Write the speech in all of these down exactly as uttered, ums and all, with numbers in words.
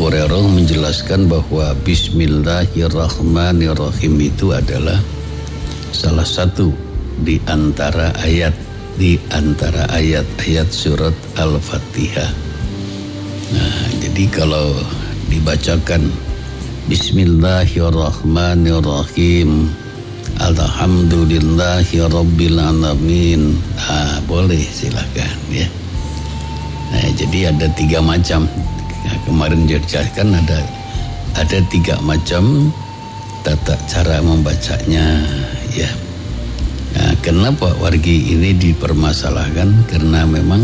Hurairah menjelaskan bahwa Bismillahirrahmanirrahim itu adalah salah satu di antara ayat di antara ayat-ayat surat Al-Fatihah. Nah, jadi kalau dibacakan Bismillahirrahmanirrahim, Alhamdulillahi Rabbil Alamin, ah, boleh, silakan ya. Nah, jadi ada tiga macam. Nah, kemarin dijelaskan ada ada tiga macam tata cara membacanya ya. Nah, kenapa wargi ini dipermasalahkan? Karena memang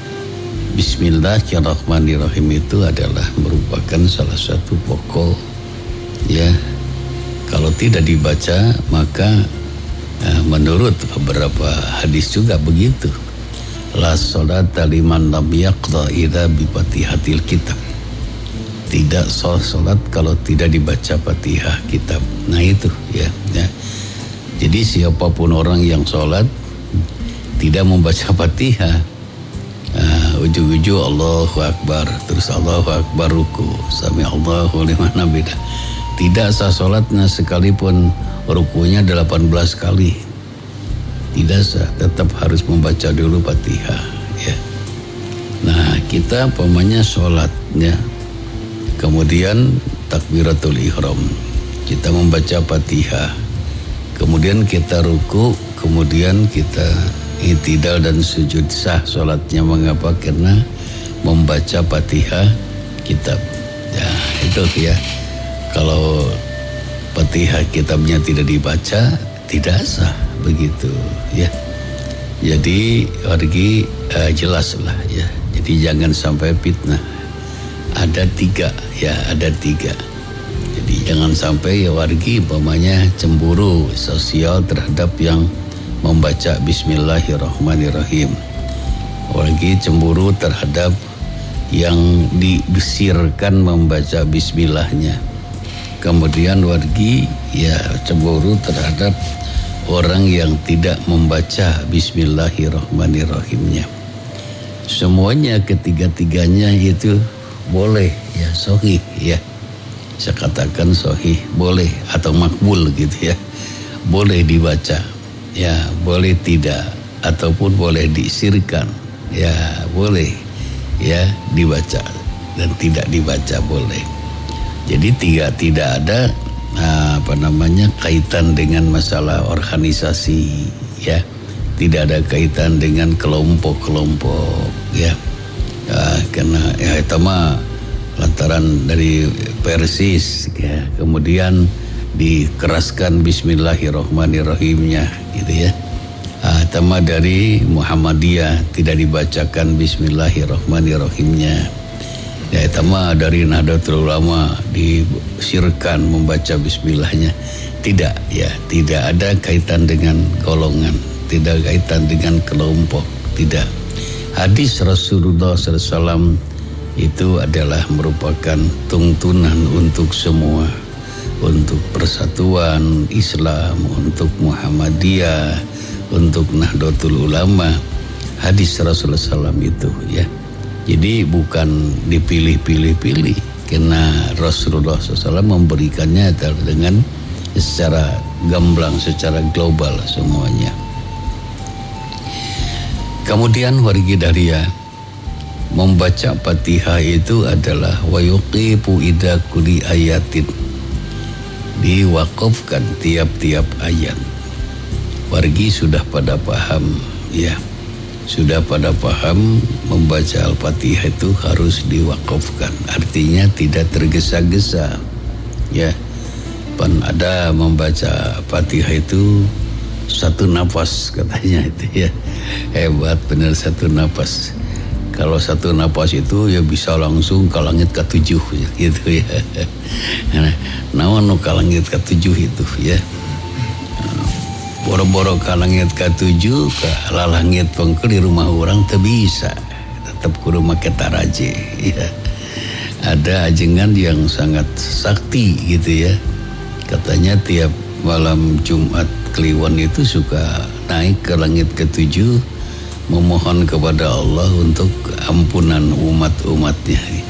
Bismillahirrahmanirrahim itu adalah merupakan salah satu pokok ya. Kalau tidak dibaca maka eh, menurut beberapa hadis juga begitu. La sholata liman lam yaqra idza bi fatihatil kitab. Tidak sah salat kalau tidak dibaca Fatihah kitab. Nah itu ya, ya. Jadi siapapun orang yang sholat tidak membaca Fatihah, uh, ujung-ujung Allahu Akbar, terus Allahu Akbar ruku, sami Allahu liman hamidah. Tidak sah sholatnya sekalipun rukunya delapan belas kali. Tidak sah, tetap harus membaca dulu Fatihah ya. Nah, kita pamannya sholat ya. Kemudian takbiratul ihram, kita membaca Fatihah, kemudian kita ruku, kemudian kita i'tidal dan sujud. Sah sholatnya. Mengapa? Karena membaca Fatihah kitab ya. Itu ya. Kalau Fatihah kitabnya tidak dibaca, tidak sah, begitu ya. Jadi wargi uh, jelaslah ya. Jadi jangan sampai fitnah. Ada tiga ya, ada tiga. Jadi jangan sampai ya wargi umpamanya cemburu sosial terhadap yang membaca Bismillahirrahmanirrahim. Wargi cemburu terhadap yang dibisirkan membaca Bismillahnya. Kemudian wargi ya cemburu terhadap orang yang tidak membaca Bismillahirrahmanirrahimnya. Semuanya ketiga-tiganya itu boleh ya, sahih ya. Saya katakan sahih, boleh atau makbul gitu ya. Boleh dibaca ya, boleh tidak, ataupun boleh diisirkan ya, boleh ya dibaca dan tidak dibaca boleh. Jadi tiga tidak ada apa namanya kaitan dengan masalah organisasi ya, tidak ada kaitan dengan kelompok-kelompok ya. Ya, karena ya itu mah lantaran dari Persis ya, kemudian dikeraskan Bismillahirrahmanirrahimnya gitu ya. Ah, itu mah dari Muhammadiyah tidak dibacakan Bismillahirrahmanirrahimnya. Ya itu mah dari Nahdlatul Ulama disirkan membaca Bismillahnya. Tidak ya, tidak ada kaitan dengan golongan, tidak kaitan dengan kelompok, tidak. Hadis Rasulullah shallallahu alaihi wasallam itu adalah merupakan tuntunan untuk semua, untuk persatuan Islam, untuk Muhammadiyah, untuk Nahdlatul Ulama. Hadis Rasulullah shallallahu alaihi wasallam itu ya. Jadi bukan dipilih-pilih-pilih, karena Rasulullah shallallahu alaihi wasallam memberikannya dengan secara gamblang, secara global semuanya. Kemudian wargi daria membaca Fatihah itu adalah wa yuqifu idza kulli ayatin, diwakafkan tiap-tiap ayat. Wargi sudah pada paham ya, sudah pada paham membaca Al-Fatihah itu harus diwakafkan, artinya tidak tergesa-gesa ya. Pan ada membaca Fatihah itu satu nafas katanya itu ya, hebat benar satu nafas. Kalau satu nafas itu ya bisa langsung ke langit ketujuh gitu ya. Nah, nu ke langit ketujuh itu ya. Boro-boro ke langit ketujuh ke langit pengkel di rumah orang teu bisa, tetap kudu make taraje ya. Ada ajengan yang sangat sakti gitu ya. Katanya tiap malam Jumat Kliwon itu suka naik ke langit ketujuh memohon kepada Allah untuk ampunan umat-umatnya.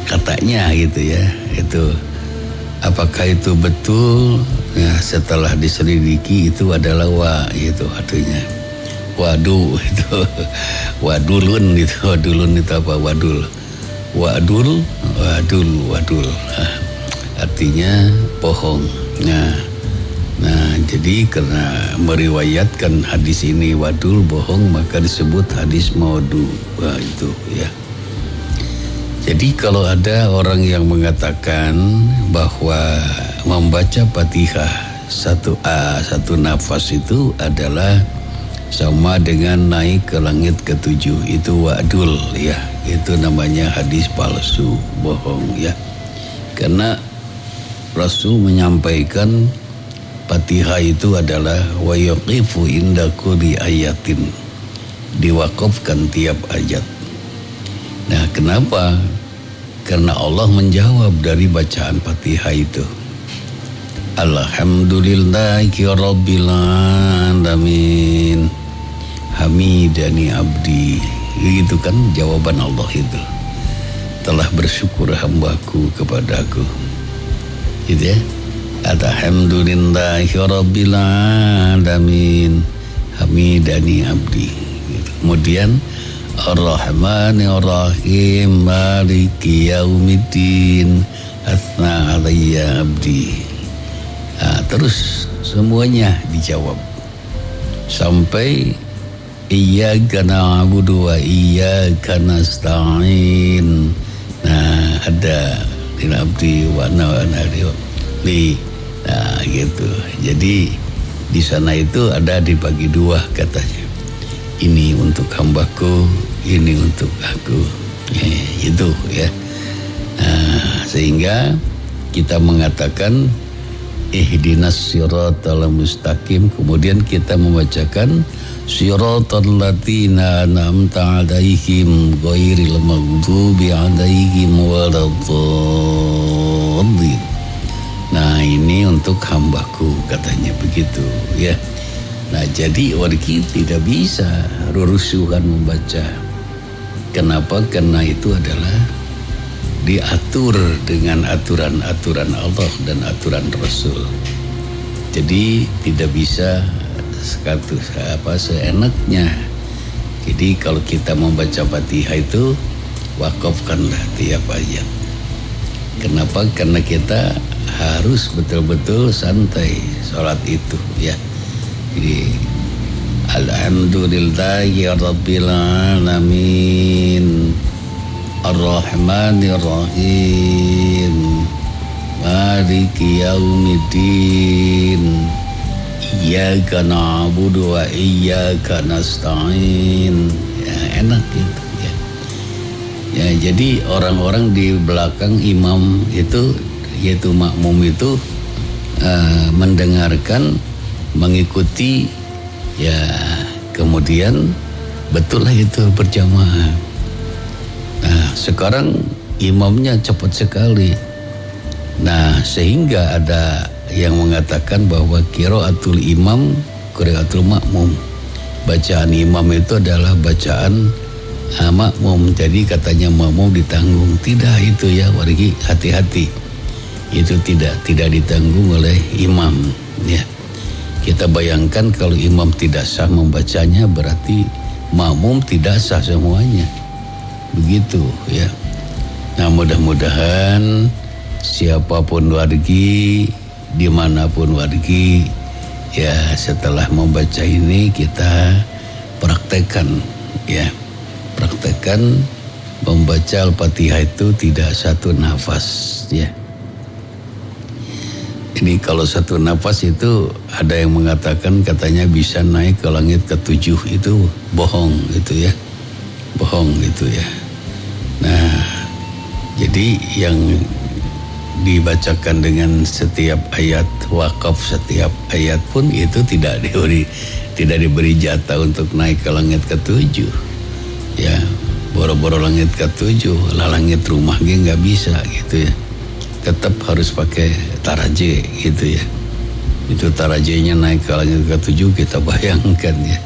katanya gitu ya. Itu apakah itu betul? Ya, setelah diselidiki itu adalah wa, itu artinya wadu itu wadulun itu wadulun itu apa wadul wadul wadul wadul nah, artinya bohong. Nah, nah jadi karena meriwayatkan hadis ini wadul bohong maka disebut hadis maudu. Wah itu ya. Jadi kalau ada orang yang mengatakan bahwa membaca Fatihah satu a satu nafas itu adalah sama dengan naik ke langit ketujuh, itu wadul ya, itu namanya hadis palsu, bohong ya. Karena Rasul menyampaikan Fatihah itu adalah wa yaqifu inda kulli ayatin, diwakafkan tiap ayat. Nah, kenapa? Karena Allah menjawab dari bacaan Fatihah itu. Alhamdulillahi rabbil alamin, hamidani abdi. Itu kan jawaban Allah itu. Telah bersyukur hambaku kepadaku. Gitu ya. Alhamdulillahi rabbil alamin, hamidani abdi. Gitu. Kemudian Ar-Rahmanir Rahim, Maliki Yaumiddin, Atsna alayya abdi. Nah, terus semuanya dijawab sampai iyyaka na'budu wa iyyaka nasta'in. Nah, ada lil abdi wa ana li. Nah, gitu. Jadi di sana itu ada dibagi dua katanya. Ini untuk hambaku, ini untuk aku. Ya, itu ya. Nah, sehingga kita mengatakan ihdinas siratal mustaqim, kemudian kita membacakan siratal ladzina an'amta 'alaihim ghairil maghdubi 'alaihim waladdallin. Nah, ini untuk hambaku katanya begitu ya. Nah, jadi wargi tidak bisa rurusuhan membaca. Kenapa? Karena itu adalah diatur dengan aturan-aturan Allah dan aturan Rasul. Jadi tidak bisa sekatu apa seenaknya. Jadi kalau kita membaca Fatihah itu wakafkanlah tiap ayat. Kenapa? Karena kita harus betul-betul santai sholat itu ya. Jadi alhamdulillahi rabbil alamin, Ar-Rahmanir Rahim, Maliki Yaumiddin, Iyyaka na'budu wa iyyaka nasta'in. Ya, enak gitu ya. Ya, jadi orang-orang di belakang imam itu, yaitu makmum itu uh, mendengarkan, mengikuti ya, kemudian betul lah itu berjamaah. Nah, sekarang imamnya cepat sekali. Nah, sehingga ada yang mengatakan bahwa qiraatul imam, qiraatul makmum. Bacaan imam itu adalah bacaan uh, makmum. Jadi katanya makmum ditanggung. Tidak itu ya, wargi, hati-hati. Itu tidak tidak ditanggung oleh imam ya. Kita bayangkan kalau imam tidak sah membacanya, berarti makmum tidak sah semuanya. Begitu ya. Nah, mudah-mudahan siapapun wargi, dimanapun wargi, ya setelah membaca ini kita praktekkan ya. Praktekkan membaca Al-Fatihah itu tidak satu nafas ya. Ini kalau satu nafas itu ada yang mengatakan katanya bisa naik ke langit ketujuh, itu bohong gitu ya. Bohong gitu ya. Nah, jadi yang dibacakan dengan setiap ayat, wakaf setiap ayat pun itu tidak diberi tidak diberi jatah untuk naik ke langit ketujuh. Ya, boro-boro langit ketujuh, lah langit rumah ge nggak bisa gitu ya. Tetap harus pakai taraje gitu ya. Itu tarajenya naik ke langit ketujuh, kita bayangkan ya.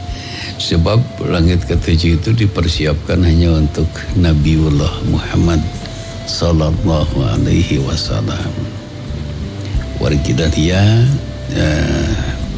Sebab langit ketujuh itu dipersiapkan hanya untuk Nabiullah Muhammad sallallahu alaihi wasallam. Wargi Dahlia, eh,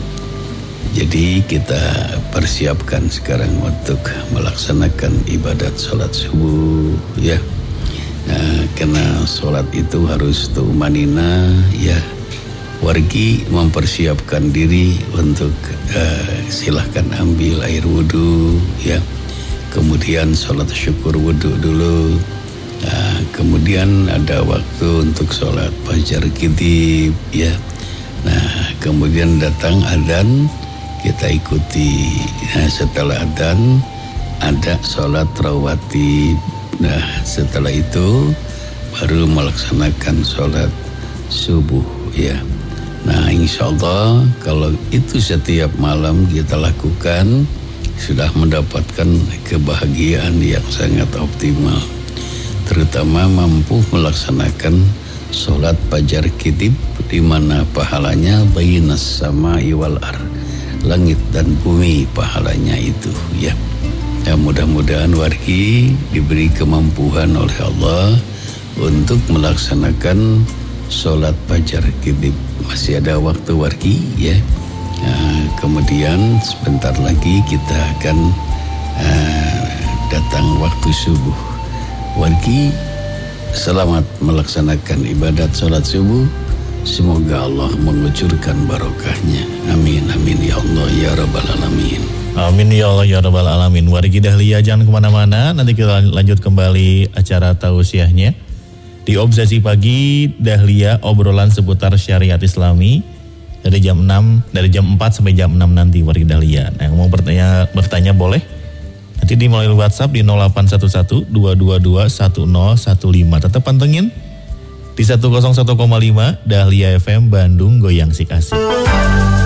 jadi kita persiapkan sekarang untuk melaksanakan ibadat sholat subuh, ya. Nah, karena sholat itu harus tumanina, ya. Wargi mempersiapkan diri untuk uh, silahkan ambil air wudhu, ya. Kemudian sholat syukur wudhu dulu. Uh, kemudian ada waktu untuk sholat fajar kitib, ya. Nah, kemudian datang adzan, kita ikuti. Nah, setelah adzan ada sholat rawatib. Nah, setelah itu baru melaksanakan sholat subuh, ya. Nah, insya Allah kalau itu setiap malam kita lakukan, sudah mendapatkan kebahagiaan yang sangat optimal. Terutama mampu melaksanakan sholat fajar kitib, di mana pahalanya bainas samai wal ar, langit dan bumi pahalanya itu, ya. Ya, mudah-mudahan wargi diberi kemampuan oleh Allah untuk melaksanakan sholat fajar kitib. Masih ada waktu wargi, ya. Nah, kemudian sebentar lagi kita akan uh, datang waktu subuh. Wargi, selamat melaksanakan ibadat sholat subuh. Semoga Allah mengucurkan barokahnya. Amin, amin ya Allah ya rabbal alamin. Amin ya Allah ya rabbal alamin. Wargi Dahlia jangan kemana-mana, nanti kita lanjut kembali acara tausiahnya. Di Obsesi Pagi Dahlia, obrolan seputar syariat Islami dari jam enam, dari jam empat sampai jam enam nanti wargi Dahlia. Nah, yang mau bertanya bertanya boleh nanti di melalui WhatsApp di nol delapan satu satu dua dua dua satu nol satu lima. Tetap pantengin di seratus satu koma lima Dahlia F M Bandung, goyang sik asik.